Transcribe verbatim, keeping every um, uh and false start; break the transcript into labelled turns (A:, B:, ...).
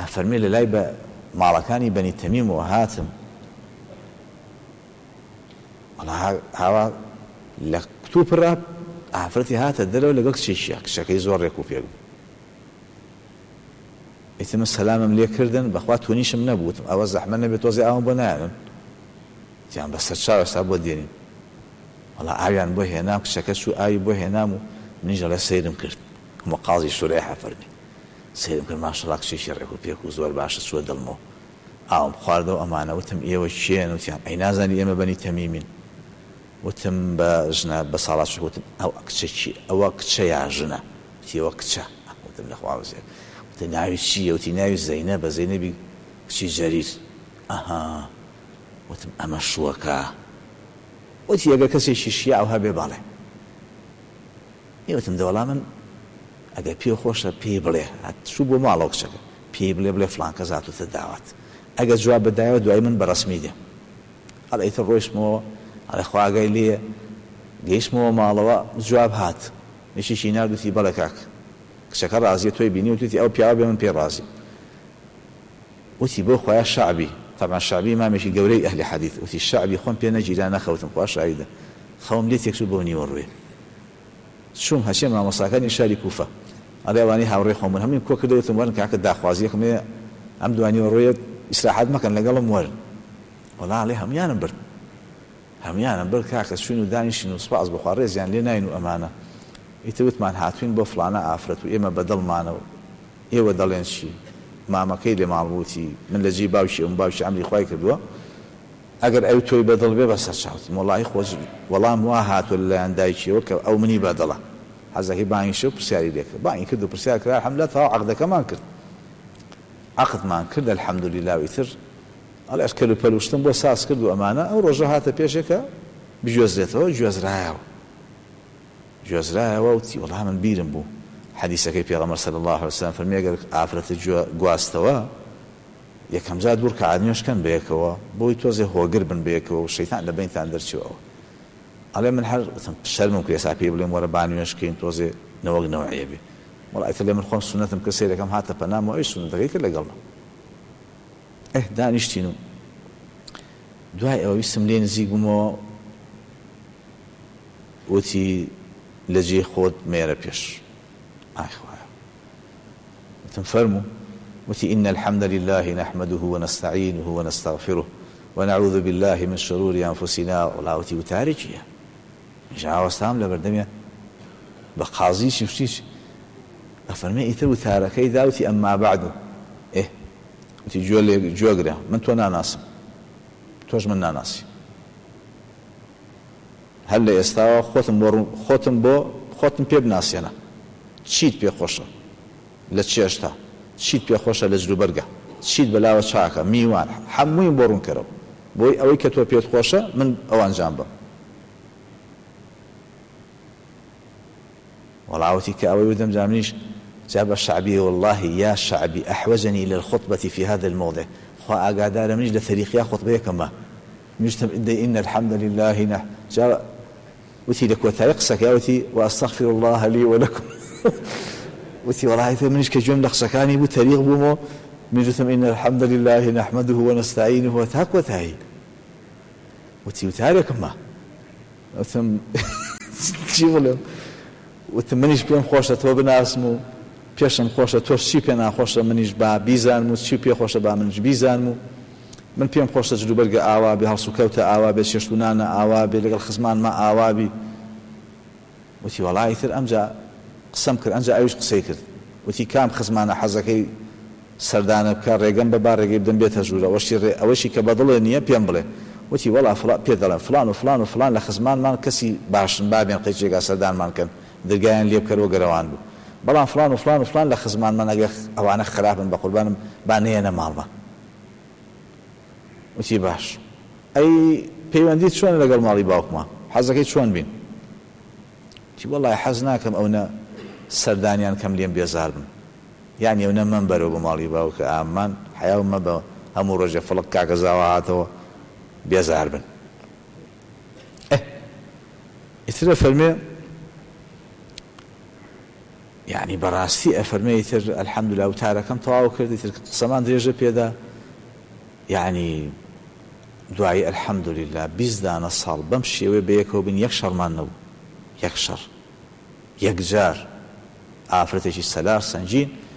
A: ئەفەرمێ لە لای بە ماڵەکانی بەنی تەمیمەوە هاتم هاوا لە کتوپڕا ئافرەتی هاتە دەرەوە لەگەڵ کچێکیە کچەکەی زۆر ڕێک و پێک بوو ئیتر سەلامم لێ کردن بەخوا تۆنیشم نەبووتم ئەوە زەحمە نەبێت تۆزی ئاوم بۆ نایەنن تیان بەسەر چاو ئێستا بۆ دێنین وەڵا ئاویان بۆ هێنام کچەکە چوو ئاوی بۆ هێنام و منیش دەڵێ سەیرم کرد هەموو قازی سوورەی حەفەرمی سەیرم کرد ماشەڵڵا کچێکی ڕێک و پێک و زۆر باشە چووە دڵمەوە ئاوم خواردەوە ئەمانە وتم ئێوە کێن وتیان ئەی نازانی ئێمە بەنی تەمیمین وتم بە ژنە بە ساڵات وتم ئەو کچێکی ئەوە کچە یا ژنە وتی ئەوە کچە وتم لەخوا بزێر وتی ناوی چییە وتی ناوی زەینەبە زەینەبی کچی جەریر ئەها وتم ئەمە شووەکە وتی ئەگەر کەسێکی شیە ئەوها بێ باڵێ وتم دەوەڵا من ئەگەر پێ خۆشە پێی بڵێ چوو بۆ ماڵەوە کچەکە پێی بڵێ بڵێ فڵان کەس هاتووتە داوات ئەگەر جواب بدایەوە دوای من بەڕەسمی دێم هەڵە ئیتر ڕۆیشتمەوە هەڵێ خواگای لێ گەیشتمەوە ماڵەوە جواب هات نیشیشی نردوتی بەڵێ کاک کچەکە ڕازیە تۆی بینی وتوتی ئەو پیاوە بێ من پێ ڕازی وتی بۆ خۆیان شعبی طبعا شعبی مامێکی گەورەی ئەهلی حەدیث وتی شعبی خۆم پێ نەگیرا نەخەوتم خوا شاهیدە خەوم لێ تێکسو بۆ نیوەڕوێ چوم هەچێ مامۆستاکانی شاری کوفە ئەڵێ ئەوانەی هاوڕێی خۆم بوون هەمووی کۆ کردەوەتم وەرن کاکە داخوازیەکم هەیە ئەم دوانیوەڕوێ ئیسراحەت مەکەن لەگەڵم وەرن وەڵا ئەڵێ هەمویانم برد هەمویانم برد کاکە چوین و دانیشتین و سوپاس بخوا ڕێزیان لێ ناین و ئەمانە ئیتر وتمان هاتوین بۆ فڵانە ئافرەت و ئێمە بەدڵمانەوە ئێوە دەڵێن چی مامەکەی لێ ماڵبووتی من لە جێی باوکی ئەم باوکی ئەمری خوای کردووە ئەگەر ئەو تۆی بەدڵ بێ بەسەر چاوتم وەڵاهی خۆش وەڵام وا هاتووە لەلایەن دایکیەوە کە ئەو منی بەدڵە حەزەکەی بانگی شەو پرسیاری لێ کرد بانگی کرد و پرسیار کرد الحەمدولillah تەواو عەقدەکەمان کرد عەقدمان کرد الحەمدولillah و ئیتر ئەڵێ ئەشکەل و پەلوشتم بۆ ساز کرد و ئەمانە ئەو ڕۆژە هاتە پێشێکە بگوێزرێتەوە گوێزرایەوە گوێزرایەوە وتی وەڵا من بیرم بوو حەدیسەکەی پێغەمبەر صلی الله علیه وسلم فەرمی ئەگەر ئافرەتە گواستەوە یەکەم جار دوور کە عادنیۆشکەن بەیەکەوە بۆی تۆزێ هۆگر بن بەیەکەوە و شەیتان لە بینتان دەرچێەوە ئەڵێ من هەر شەرمم کرد ئێستا پێی بڵێم وەرە بانوێشکەین تۆزێ نەوەک نەوعیە بێ وەڵا ئیتر لێ من خۆم سونەتم کە سەیرەکەم هاتە پەنامەوە ئەی سونەتەکەی کرد لەگەڵمە ئێ دانیشتین و دوای ئەوە ویستم لێ نزیک بوومەوە وتی لە جێ خۆت مێرە پێش ئای خوایە وتم فەرموو وتي إن الحمد لله نحمده ونستعينه ونستغفره ونعوذ بالله من شرور أنفسنا ولاوتي وتاريخية جاء وستام لبردمية بقاضي شفتيش أفرمي إثر وتاركي داوتي أما بعده إيه وتي جوال جوجرا من تونا ناس توج من ناس هل يستوى خوتم بو خوتم بو خوتم بيب ناسينا چیت پێ خۆشە لە چێشتا چیت پێ خۆشە لە جلوبەرگە چیت بەلاوە چاکە میوان هەمووی بۆ ڕوون کەرەوە بۆی ئەوەی کە تۆ پێت خۆشە من ئەوانجام بم وەڵاوەتی کە ئەوەی ودەم جامنیش جاب الشعبي والله يا شعبي أحوجني إلى الخطبة في هذا الموضع خوا أقادار منيش لثريقيا خطبة كما نجتم إن الحمد لله نه جاب وتي لك وتيقسك يا وتي وأستغفر الله لي ولكم وتي والله منيش كجملة خسكاني بتريق بمو نجتم إن الحمد لله نحمده ونستعينه وتاك وتاي وتي وتارك ما وتم جيبلم وتم منيش بيم خوشة تو بناسمو پێشم خۆشە تۆش چی پێ ناخۆشە منیش با بیزانم و چی پێ خۆشە با منیش بیزانم و من پێم خۆشە جلوبەرگە ئاوا بێ هەڵسو کەوتە ئاوا بێ شێشتونانە ئاوا بێ لەگەڵ خزمانمە ئاوا بی وتی وەڵای تر ئەمجا قسەم کرد ئەمجا ئەویش قسەی کرد وتی کام خزمانە حەزەکەی سەردانە بکە ڕێگەم بە با ڕێگەی بدەم بێتە ژوورە ئەوەشی کە بەدڵێ نییە پێم بڵێ وتی وەڵا پێ دەڵێن فلان و فلان و فلان لە خزمانمان کەسی باشن بابێن قەیچێکا سەردانمان کەن دەرگایان لێ بکەرەوە گەرەوان بوو بەڵام فلان و فلان و فلان لە خزمانمان ئەگەر ئەوانە خراپن بە قوربانم با نێنە ماڵمە وتی باش ئەی پەیوەندیت چۆنە لەگەڵ ماڵی باوکمە حەزەکەی چۆن بین وتی وەڵای حەز ناکەم ئەوە سەردانیان کەم لێم بێزار بن یعنی ئەوە من بەرەوە بە ماڵی باوکە ئامان حیاو مەبە هەموو ڕۆژێ فڵق کاکە زاوە هاتەوە بێزار بن ئیترە فەرمێ يعني بەڕاستی ئەفەرمێیتر ئەلحەمدوللا وتارەکەم تەواو کردیتر قسەمان درێژە پێدا یعنی دوایی ئەلحەمدوللا بیست دانە ساڵ بەم شێوەیە بەیەکەوە بین یەک شەڕمان نەبوو یەک شەڕ یەک جار ئافرەتێکی سەلار سەنجین